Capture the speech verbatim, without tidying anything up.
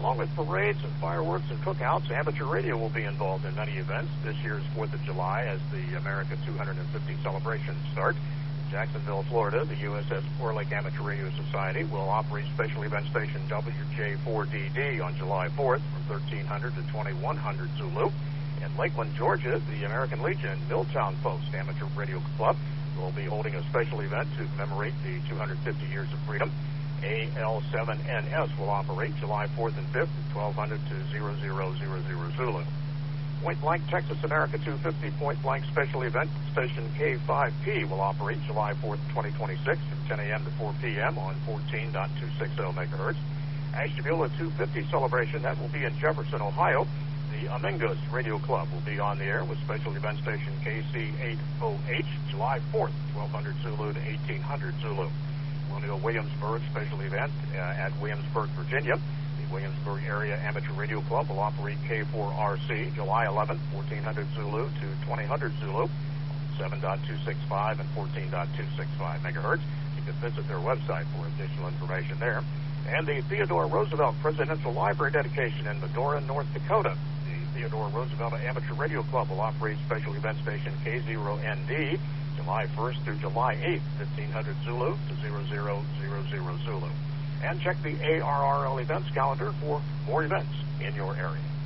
Along with parades and fireworks and cookouts, amateur radio will be involved in many events. This year's fourth of July as the America two hundred fifty celebrations start. In Jacksonville, Florida, the U S S Core Lake Amateur Radio Society will operate special event station W J four D D on July fourth from thirteen hundred to twenty-one hundred Zulu. In Lakeland, Georgia, the American Legion Milltown Post Amateur Radio Club will be holding a special event to commemorate the two hundred fifty years of freedom. A L seven N S will operate July fourth and fifth from twelve hundred to zero zero zero zero Zulu. Point Blank Texas America two fifty Point Blank Special Event Station K five P will operate July fourth, twenty twenty-six from ten a.m. to four p.m. on fourteen point two six zero megahertz. Ashtabula two fifty celebration, that will be in Jefferson, Ohio. The Amigos Radio Club will be on the air with special event station K C eight oh H July fourth, twelve hundred Zulu to eighteen hundred Zulu. William Williamsburg special event uh, at Williamsburg, Virginia. The Williamsburg Area Amateur Radio Club will operate K four R C July eleventh, fourteen hundred Zulu to twenty hundred Zulu, seven point two six five and fourteen point two six five megahertz. You can visit their website for additional information there. And the Theodore Roosevelt Presidential Library dedication in Medora, North Dakota. The Theodore Roosevelt Amateur Radio Club will operate special event station K zero N D July first through July eighth, fifteen hundred Zulu to zero zero zero zero Zulu. And check the A R R L events calendar for more events in your area.